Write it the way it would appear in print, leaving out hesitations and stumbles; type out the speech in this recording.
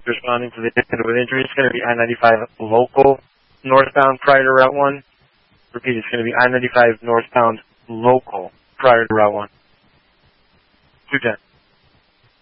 responding to the incident with injury. It's going to be I-95 local northbound prior to Route 1. Repeat, it's going to be I-95 northbound local prior to Route 1. 210.